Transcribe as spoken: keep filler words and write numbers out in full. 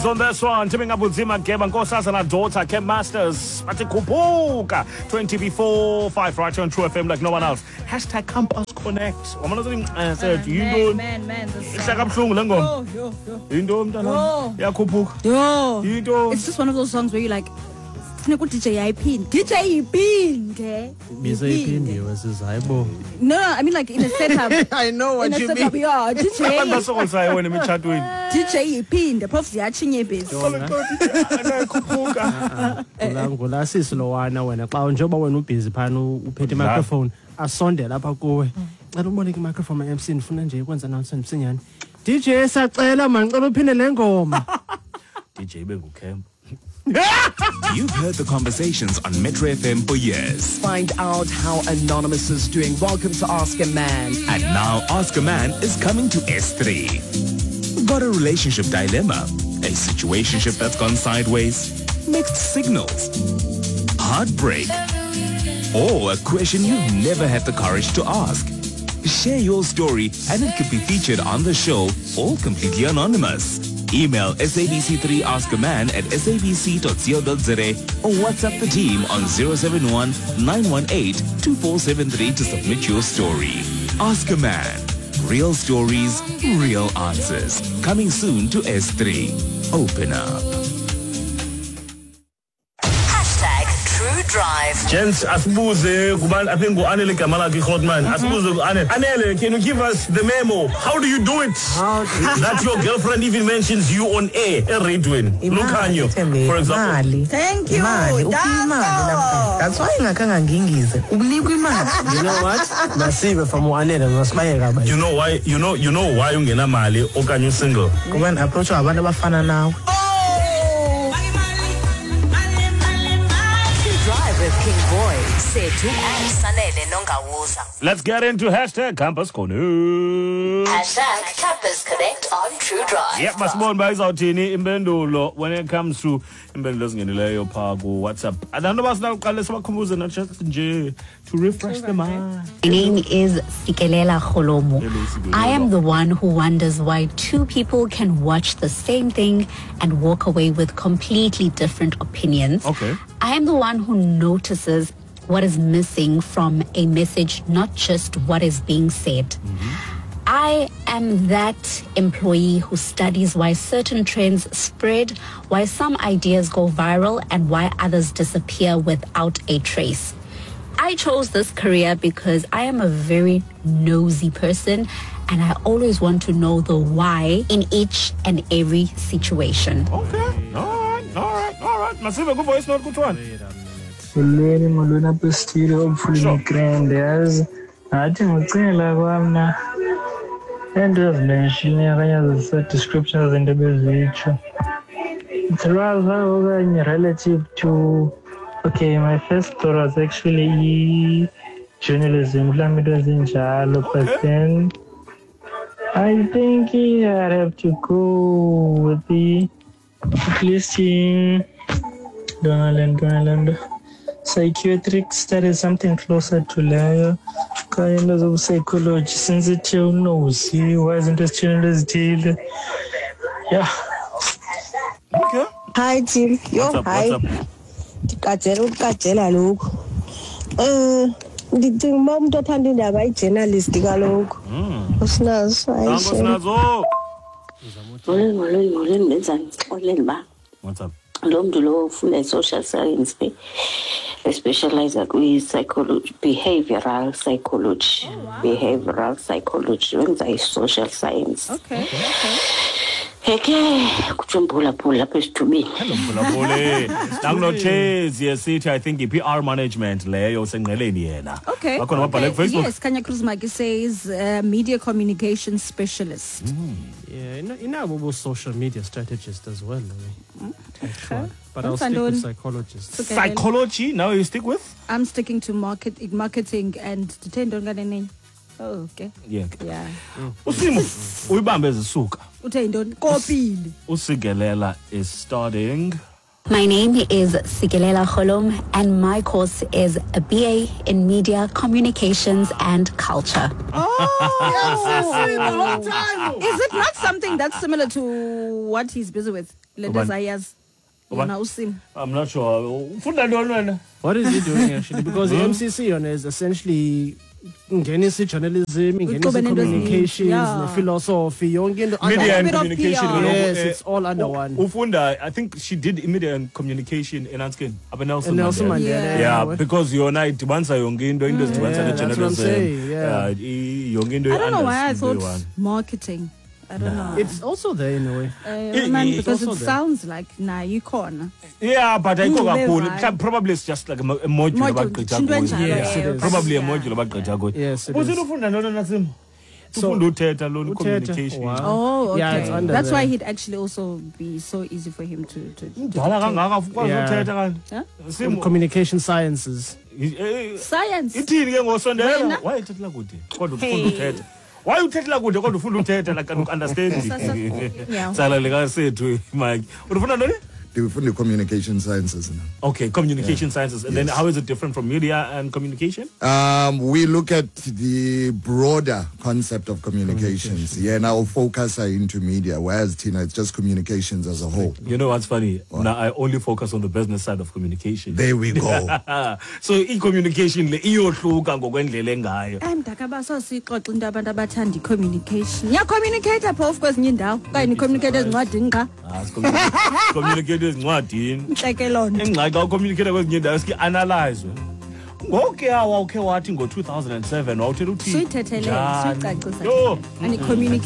Vibes on this one. Teaming up with Zima Geba Nkosas and our daughter, Kem Masters. Pati Kupuka. twenty before five right on True F M like no one else. Hashtag Campus Connect. I'm not saying, I said, you don't. Man, man, man. It's like I'm showing Lango. Yo, yo, yo. You don't, yo. Yeah, Kupuka. Yo. You don't. It's just one of those songs where you're like, D J Ipin. D J Ipin, okay? No, no, I mean like in a setup. I know what in you a setup, mean. Yeah, D J. That's all I want to chat with. D J Ipin, the prof ziyachinye base. Ngolasisi lo wana wena xa njengoba wena ubusy phana uphethe microphone asonde lapha kuwe. Cela ubone ke microphone M C ndifuna nje ukwenza announcement sinyane. D J sacela man ngicela uphinde le ngoma. D J benguKemp. You've heard the conversations on Metro F M for years. Find out how Anonymous is doing. Welcome to Ask a Man. And now Ask a Man is coming to S three. Got a relationship dilemma? A situationship that's gone sideways? Mixed signals? Heartbreak? Or a question you've never had the courage to ask? Share your story and it could be featured on the show, all completely anonymous. Email S A B C three Ask a Man at sabc dot co dot za or WhatsApp the team on zero seven one nine one eight two four seven three to submit your story. Ask a Man. Real stories, real answers. Coming soon to S three. Open up. Drive. Gents, asibuze kuban I think Anele Kamalaki Hotman. Asibuze Anele. Anele, can you give us the memo? How do you do it? That your girlfriend even mentions you on air. Eridwin. Look on you. For example. Thank you. That's why ngakanga ngingize. Ukunikwa imali. You know what? Masive from Anele ngasibayeka. You know why? You know you know why ungena mali okanye single? Kuban approach abantu abafana nawe. King Boy, Setu and Sanele Nongawuza. Let's get into hashtag Campus Connect. Hashtag Campus Connect on True Drive. Yep, masibona bayizawuthini impendulo when it comes to impendulo ezingenileyo pha ku WhatsApp. Abantu basina uqale sibakhumbuze not just nje to refresh the mind. My name is Sikelela Kholomo. I am the one who wonders why two people can watch the same thing and walk away with completely different opinions. Okay. I am the one who notices what is missing from a message, not just what is being said. Mm-hmm. I am that employee who studies why certain trends spread, why some ideas go viral, and why others disappear without a trace. I chose this career because I am a very nosy person and I always want to know the why in each and every situation. Okay. All right. All right. All right. Masive, good voice, not good one. Ulweni molweni apha studio hopefully grand yazi athi ngicela kwamna into ezimenshini akanye zisa descriptions zinto bezitsho it's rather okanye relative to okay my first thought was actually journalism mhlawumbe into ezinjalo but then I think I'd have to go with the at least in Donald Donald psychiatric studies, something closer to layer kind of psychology since it you know see why isn't this channel deal yeah. Okay. Hi team. Yo, what's up, hi. What's up? Tikatela ukatela lokho. Eh ndicinga uba umuntu othanda indaba ayi-journalist kalokho. Usinazo ayisho. Usinazo. Molweni molweni molweni benza ngixolele ba. What's up? Lo muntu lo ufunda social science be specialize kwi psychology behavioral psychology oh, wow. behavioral psychology wenza i social science. Okay, okay. Heke kujumbula phula lapha esithubeni. Hello phula Nangulo Chase yesithi I think i-P R management leyo senqeleni yena. Okay. Bakhona mabhala ku Facebook. Yes, Kanya Cruz Maki says uh, media communication specialist. Mm. Yeah, inabo bo social media strategist as well. Okay. But I'll stick with psychologist. Okay. Psychology? Now you stick with? I'm sticking to market marketing and depend on name. Oh, okay. Yeah. Yeah. Usimo uyibambe ezisuka. Uthe indoni kopile. Usigelela is starting. My name is Sikelela Kholom and my course is a B A in Media, Communications and Culture. Oh, yes, long time. Is it not something that's similar to what he's busy with? le nto zayazi yona usim. I'm not sure. Ufunda ntoni wena? What is he doing actually? Because the M C C on is essentially ngenisa journalism, ngenisa communications, yeah. philosophy, yonke into Media and bit of communication. P R. Yes, it's all under one. Ufunda, I think she did media and communication in Anskin. Up Nelson Nelson Mandela. Mandela. Yeah, Yeah. because you're night once I young into into once Yeah, the that's what I'm journalism. saying, yeah. Uh, young into I don't know why I Anders, thought one. marketing. I don't know. It's also there in a way. Uh, man, it's because it also there. sounds like nah, you can't. Yeah, but I Ooh, go very cool. right. Probably it's just like a, mo- a module Module, about chintu Gqeberha. enjalo, Yes, it eh, is. Probably a yeah. module about Gqeberha. Yes, it Was is. it ufunda ntoni nasim? So- Ufunda uthetha lo Uthetha, communication. wow. Oh, okay. Yeah, it's under That's there. why he'd actually also be so easy for him to to. to Dala kangaka ukwazi Yeah. uthetha kanti. Huh? Simo. Communication sciences. Eh, Science. ithini ke ngosondela? Wena? Why uthethela kude? Kodwa Hey. ufunda uthetha. Why uthethela kude kodwa ufunda uthetha like I understand. Yeah. Sala lika sethu Mike. Ufunda ntoni? They from the communication sciences now. Okay, communication sciences. And then Yes. how is it different from media and communication? Um, we look at the broader concept of communications. Yeah, and our focus are into media, whereas Tina, it's just communications as a whole. You know what's funny? Now I only focus on the business side of communication. There we go. So i-communication le iyohluka ngokwendlela engayo. Eh mdakaba sosixoxa into abantu abathanda i-communication. Ya communicate phofu kwezinye indawo. Okanye communicate ezincwadini qa. Ah, communicate communicate ezincwadini. Inhleke lona. Engxaki xa ucommunicate kwezinye indawo sike analyze. Ngoke awa ukhe wathi ngo two thousand seven wawuthela uthi. Suyithethelele, njani? suyicacisa. Yo. And communicate